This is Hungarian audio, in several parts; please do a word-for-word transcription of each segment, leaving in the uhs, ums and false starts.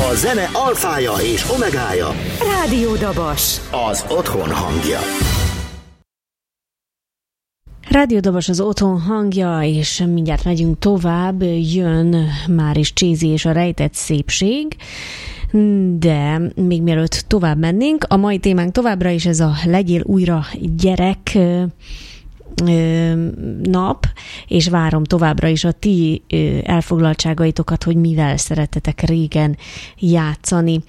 A zene alfája és omegája. Rádió Dabas. Az otthon hangja. Rádió Dabas az otthon hangja, és mindjárt megyünk tovább. Jön már is Csézi és a rejtett szépség. De még mielőtt tovább mennénk, a mai témánk továbbra is ez a Legyél újra gyerek nap, és várom továbbra is a ti elfoglaltságaitokat, hogy mivel szeretetek régen játszani.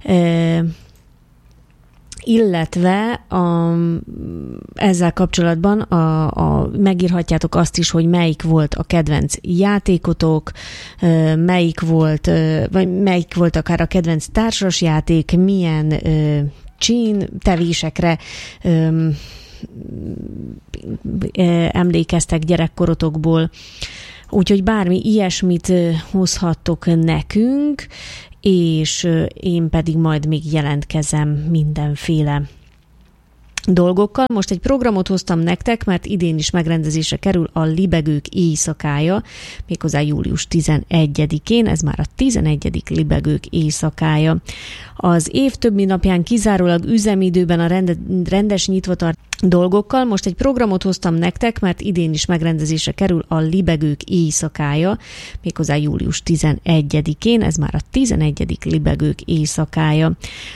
Illetve a, ezzel kapcsolatban a, a, megírhatjátok azt is, hogy melyik volt a kedvenc játékotok, melyik volt, vagy melyik volt akár a kedvenc társasjáték, milyen csín tevésekre emlékeztek gyerekkorotokból. Úgyhogy bármi ilyesmit hozhattok nekünk, és én pedig majd még jelentkezem mindenféle dolgokkal. Most egy programot hoztam nektek, mert idén is megrendezésre kerül a Libegők éjszakája, méghozzá július tizenegyedikén, ez már a tizenegyedik Libegők éjszakája. Az év többi napján kizárólag üzemidőben a rende, rendes nyitvatart dolgokkal. Most egy programot hoztam nektek, mert idén is megrendezésre kerül a Libegők éjszakája, méghozzá július tizenegyedikén, ez már a tizenegyedik Libegők éjszakája.